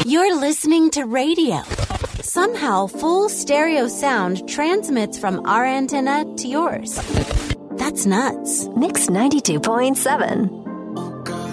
You're listening to radio. Somehow, full stereo sound transmits from our antenna to yours. That's nuts. Mix 92.7.